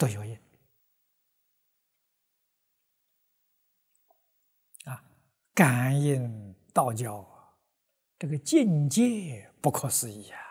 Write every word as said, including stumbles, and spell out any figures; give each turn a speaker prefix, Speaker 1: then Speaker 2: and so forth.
Speaker 1: 都有因啊。感应道教啊，这个境界不可思议啊！